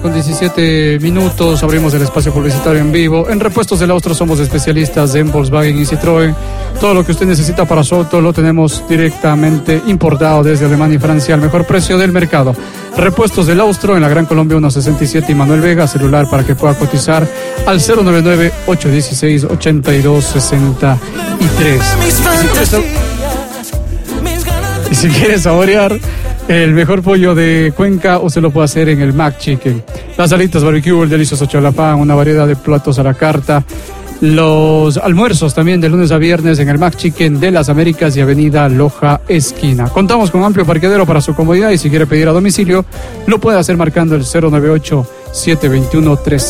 Con 17 minutos abrimos el espacio publicitario en vivo. En Repuestos del Austro somos especialistas en Volkswagen y Citroën. Todo lo que usted necesita para su auto lo tenemos directamente importado desde Alemania y Francia al mejor precio del mercado. Repuestos del Austro en la Gran Colombia 167 y Manuel Vega, celular para que pueda cotizar al 099-816-8263. Y si quieres saborear el mejor pollo de Cuenca, usted lo puede hacer en el Mac Chicken. Las alitas barbecue, el delicioso cholapán, una variedad de platos a la carta. Los almuerzos también de lunes a viernes en el Mac Chicken de las Américas y Avenida Loja Esquina. Contamos con amplio parqueadero para su comodidad y si quiere pedir a domicilio, lo puede hacer marcando el 098-721-3.